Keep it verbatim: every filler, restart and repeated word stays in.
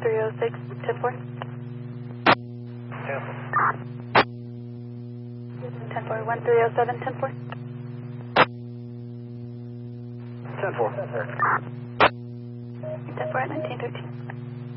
three oh six, ten four. Cancel. ten four, one three oh seven, ten four. ten four. ten four at nineteen thirteen.